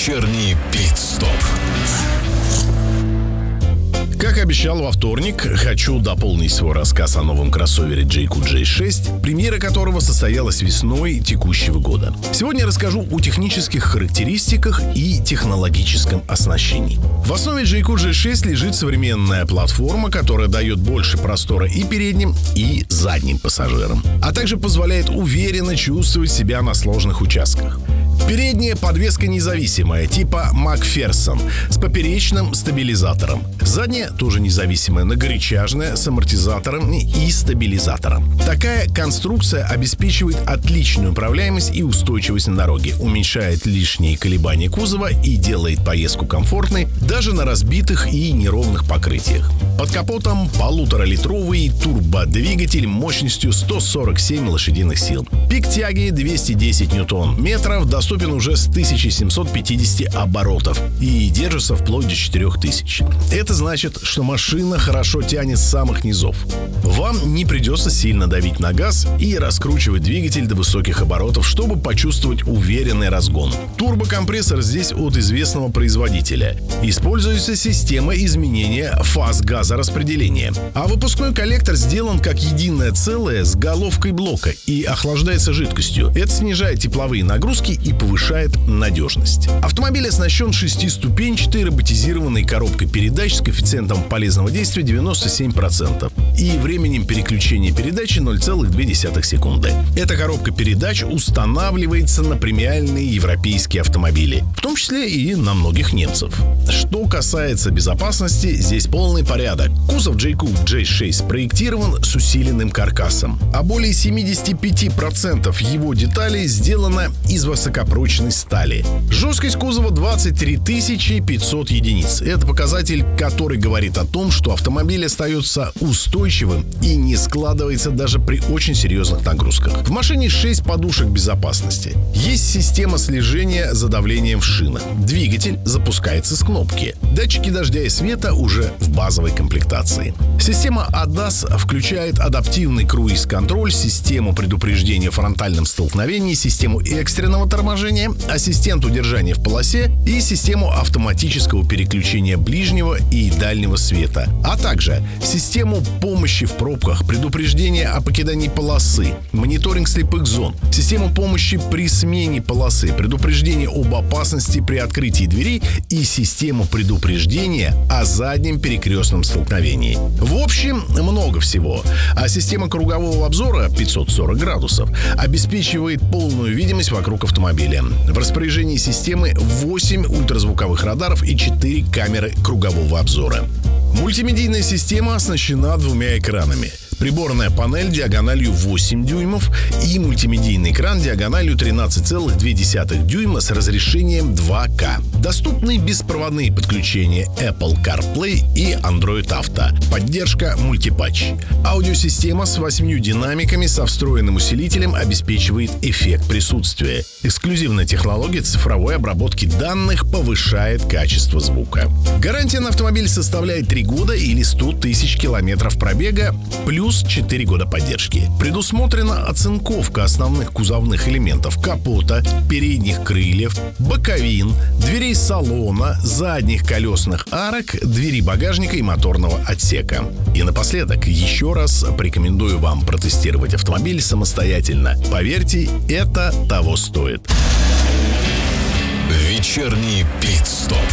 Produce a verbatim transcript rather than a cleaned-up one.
Вечерний пит-стоп. Как обещал во вторник, хочу дополнить свой рассказ о новом кроссовере Jayco джей шесть, премьера которого состоялась весной текущего года. Сегодня я расскажу о технических характеристиках и технологическом оснащении. В основе Jayco джей шесть лежит современная платформа, которая дает больше простора и передним, и задним пассажирам, а также позволяет уверенно чувствовать себя на сложных участках. Передняя подвеска независимая, типа Макферсон, с поперечным стабилизатором. Задняя тоже независимая, многорычажная, с амортизатором и стабилизатором. Такая конструкция обеспечивает отличную управляемость и устойчивость на дороге, уменьшает лишние колебания кузова и делает поездку комфортной даже на разбитых и неровных покрытиях. Под капотом полуторалитровый турбодвигатель мощностью сто сорок семь лошадиных сил. Пик тяги двести десять ньютон-метров, доступен уже с тысяча семьсот пятьдесят оборотов и держится вплоть до четырех тысяч. Это значит, что машина хорошо тянет с самых низов. Вам не придется сильно давить на газ и раскручивать двигатель до высоких оборотов, чтобы почувствовать уверенный разгон. Турбокомпрессор здесь от известного производителя. Используется система изменения фаз газораспределения. А выпускной коллектор сделан как единое целое с головкой блока и охлаждается жидкостью. Это снижает тепловые нагрузки и повышает надежность. Автомобиль оснащен шестиступенчатой роботизированной коробкой передач с коэффициентом полезного действия девяносто семь процентов и временем переключения передачи ноль целых две десятых секунды. Эта коробка передач устанавливается на премиальные европейские автомобили, в том числе и на многих немцев. Что касается безопасности, здесь полный порядок. Кузов Jayco джей шесть спроектирован с усиленным каркасом, а более семьдесят пять процентов его деталей сделано из высокопрочной стали. Жесткость кузова двадцать три тысячи пятьсот единиц. Это показатель, который говорит о том, что автомобиль остается устойчивым и не складывается даже при очень серьезных нагрузках. В машине шесть подушек безопасности. Есть система слежения за давлением в шинах. Двигатель запускается с кнопки. Датчики дождя и света уже в базовой комплектации. Система эй ди эй эс включает адаптивный круиз-контроль, систему предупреждения о фронтальном столкновении, систему экстренного торможения, ассистент удержания в полосе и систему автоматического переключения ближнего и дальнего света, а также систему помощи в пробках, предупреждения о покидании полосы, мониторинг слепых зон, систему помощи при смене полосы, предупреждение об опасности при открытии дверей и систему предупреждения о заднем перекрестном столкновении. В общем, много всего. А система кругового обзора пятьсот сорок градусов обеспечивает полную видимость вокруг автомобиля. В распоряжении системы восемь ультразвуковых радаров и четыре камеры кругового обзора. Мультимедийная система оснащена двумя экранами. Приборная панель диагональю восемь дюймов и мультимедийный экран диагональю тринадцать целых две десятых дюйма с разрешением два ка. Доступны беспроводные подключения Apple CarPlay и Android Auto. Поддержка мультипатч. Аудиосистема с восьмью динамиками со встроенным усилителем обеспечивает эффект присутствия. Эксклюзивная технология цифровой обработки данных повышает качество звука. Гарантия на автомобиль составляет три года или сто тысяч километров пробега, плюс четыре года поддержки. Предусмотрена оцинковка основных кузовных элементов капота, передних крыльев, боковин, дверей салона, задних колесных арок, двери багажника и моторного отсека. И напоследок еще раз порекомендую вам протестировать автомобиль самостоятельно. Поверьте, это того стоит. Вечерний пит-стоп.